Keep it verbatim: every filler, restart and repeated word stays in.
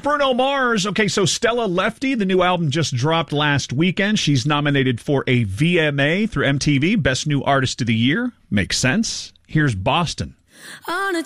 Bruno Mars. Okay, so Stella Lefty, the new album just dropped last weekend. She's nominated for a V M A through M T V, Best New Artist of the Year. Makes sense. Here's Boston. On a